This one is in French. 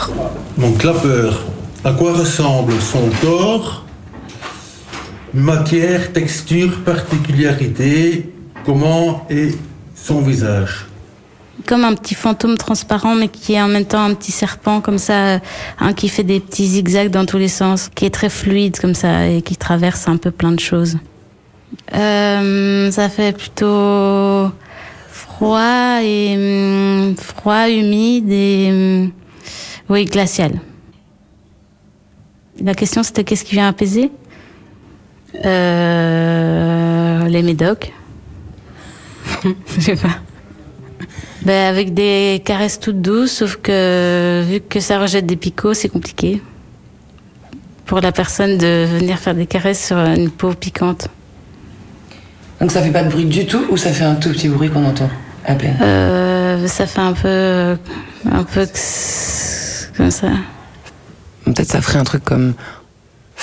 peur. Donc la peur, à quoi ressemble son corps? Matière, texture, particularité, comment est son visage? Comme un petit fantôme transparent, mais qui est en même temps un petit serpent, comme ça, qui fait des petits zigzags dans tous les sens, qui est très fluide, comme ça, et qui traverse un peu plein de choses. Ça fait plutôt froid, humide et oui, glacial. La question, c'était qu'est-ce qui vient apaiser? Les médocs. Je sais pas. Avec des caresses toutes douces, sauf que vu que ça rejette des picots, c'est compliqué pour la personne de venir faire des caresses sur une peau piquante. Donc ça fait pas de bruit du tout ou ça fait un tout petit bruit qu'on entend à peine? Ça fait un peu comme ça. Peut-être ça ferait un truc comme